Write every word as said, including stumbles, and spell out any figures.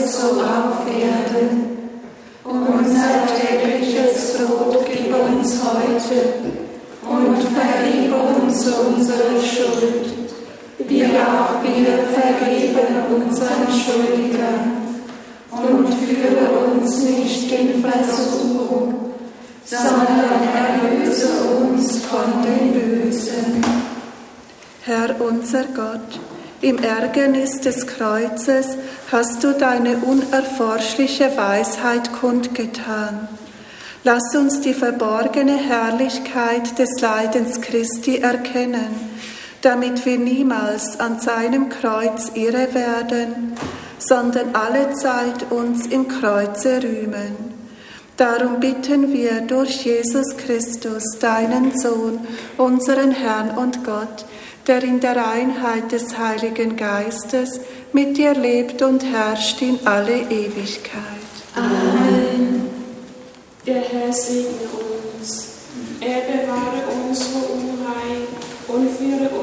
so auf Erden. Unser tägliches Brot gib uns heute und vergib uns unsere Schuld, wie auch wir vergeben unseren Schuldigern. Und führe uns nicht in Versuchung, sondern erlöse uns von dem Bösen. Herr unser Gott, im Ärgernis des Kreuzes hast du deine unerforschliche Weisheit kundgetan. Lass uns die verborgene Herrlichkeit des Leidens Christi erkennen, damit wir niemals an seinem Kreuz irre werden, sondern allezeit uns im Kreuze rühmen. Darum bitten wir durch Jesus Christus, deinen Sohn, unseren Herrn und Gott, der in der Einheit des Heiligen Geistes mit dir lebt und herrscht in alle Ewigkeit. Amen. Der Herr segne uns. Er bewahre uns vor Unheil und führe